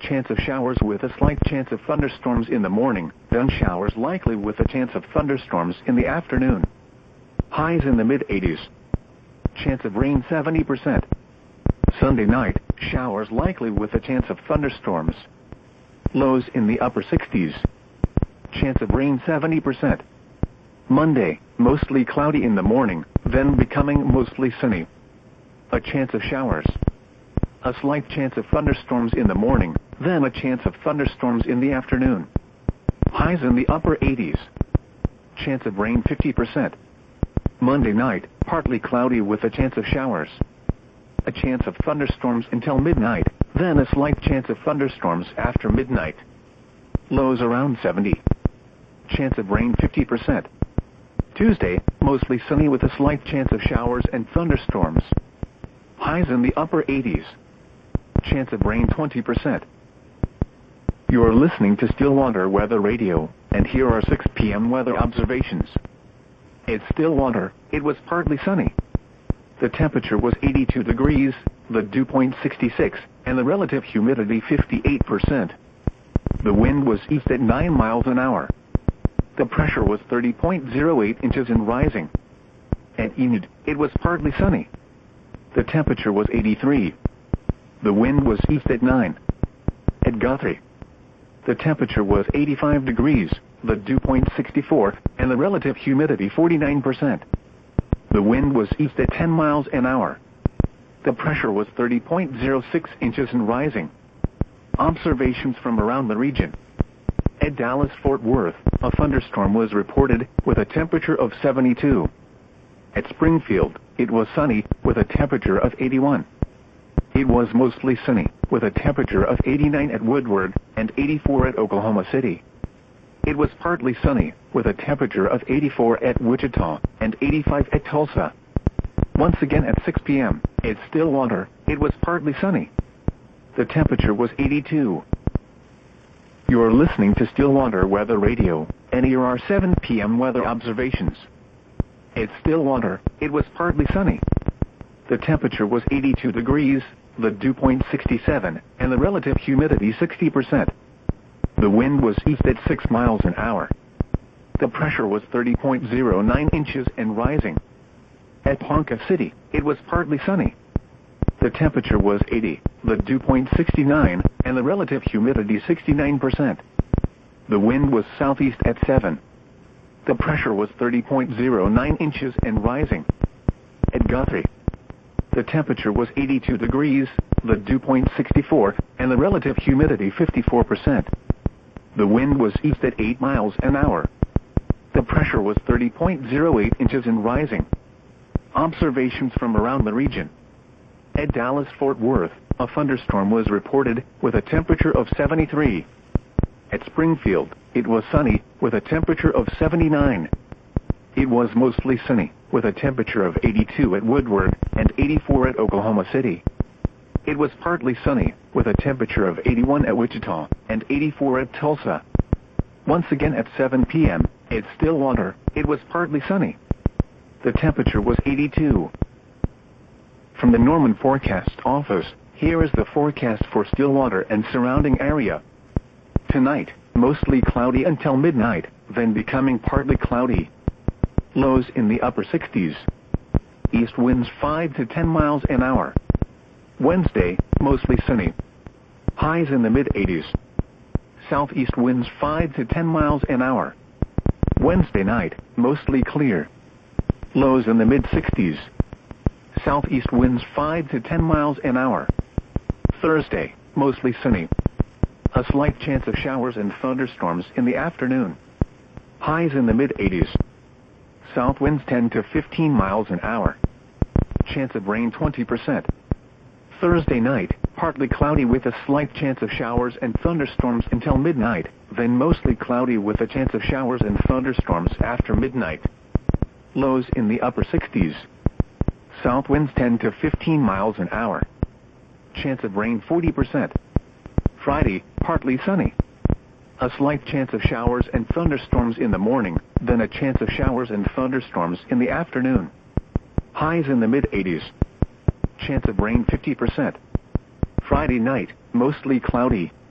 chance of showers with a slight chance of thunderstorms in the morning, then showers likely with a chance of thunderstorms in the afternoon. Highs in the mid-80s. Chance of rain 70%. Sunday night, showers likely with a chance of thunderstorms. Lows in the upper 60s. Chance of rain 70%. Monday, mostly cloudy in the morning, then becoming mostly sunny. A chance of showers. A slight chance of thunderstorms in the morning, then a chance of thunderstorms in the afternoon. Highs in the upper 80s. Chance of rain 50%. Monday night, partly cloudy with a chance of showers. A chance of thunderstorms until midnight, then a slight chance of thunderstorms after midnight. Lows around 70. Chance of rain 50%. Tuesday, mostly sunny with a slight chance of showers and thunderstorms. Highs in the upper 80s. Chance of rain 20%. You're listening to Stillwater Weather Radio, and here are 6 p.m. weather observations. At Stillwater, it was partly sunny. The temperature was 82 degrees, the dew point 66, and the relative humidity 58%. The wind was east at 9 miles an hour. The pressure was 30.08 inches and rising. At Enid, it was partly sunny. The temperature was 83. The wind was east at 9. At Guthrie, the temperature was 85 degrees, the dew point 64, and the relative humidity 49%. The wind was east at 10 miles an hour. The pressure was 30.06 inches and rising. Observations from around the region. At Dallas-Fort Worth, a thunderstorm was reported with a temperature of 72. At Springfield, it was sunny with a temperature of 81. It was mostly sunny with a temperature of 89 at Woodward and 84 at Oklahoma City. It was partly sunny with a temperature of 84 at Wichita and 85 at Tulsa. Once again at 6 p.m., at Stillwater, it was partly sunny. The temperature was 82. You're listening to Stillwater Weather Radio, and here are 7 p.m. weather observations. At Stillwater, it was partly sunny. The temperature was 82 degrees, the dew point 67, and the relative humidity 60%. The wind was east at 6 miles an hour. The pressure was 30.09 inches and rising. At Ponca City, it was partly sunny. The temperature was 80, the dew point 69, and the relative humidity 69%. The wind was southeast at 7. The pressure was 30.09 inches and rising. At Guthrie, the temperature was 82 degrees, the dew point 64, and the relative humidity 54%. The wind was east at 8 miles an hour. The pressure was 30.08 inches and rising. Observations from around the region. At Dallas-Fort Worth, a thunderstorm was reported with a temperature of 73. At Springfield, it was sunny with a temperature of 79. It was mostly sunny with a temperature of 82 at Woodward and 84 at Oklahoma City. It was partly sunny with a temperature of 81 at Wichita and 84 at Tulsa. Once again at 7 p.m., at Stillwater, it was partly sunny. The temperature was 82. From the Norman Forecast Office, here is the forecast for Stillwater and surrounding area. Tonight, mostly cloudy until midnight, then becoming partly cloudy. Lows in the upper 60s. East winds 5 to 10 miles an hour. Wednesday, mostly sunny. Highs in the mid-80s. Southeast winds 5 to 10 miles an hour. Wednesday night, mostly clear. Lows in the mid-60s. Southeast winds 5 to 10 miles an hour. Thursday, mostly sunny. A slight chance of showers and thunderstorms in the afternoon. Highs in the mid-80s. South winds 10 to 15 miles an hour. Chance of rain 20%. Thursday night, partly cloudy with a slight chance of showers and thunderstorms until midnight, then mostly cloudy with a chance of showers and thunderstorms after midnight. Lows in the upper 60s. South winds 10 to 15 miles an hour. Chance of rain 40%. Friday, partly sunny. A slight chance of showers and thunderstorms in the morning, then a chance of showers and thunderstorms in the afternoon. Highs in the mid-80s. Chance of rain 50%. Friday night, mostly cloudy.